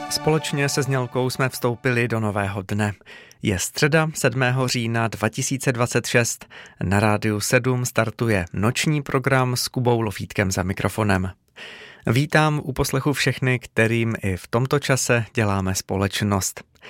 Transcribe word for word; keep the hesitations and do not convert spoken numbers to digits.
Společně se Znělkou jsme vstoupili do nového dne. Je středa sedmého října dva tisíce dvacet šest. Na Rádiu sedm startuje noční program s Kubou Lofítkem za mikrofonem. Vítám u poslechu všechny, kterým i v tomto čase děláme společnost.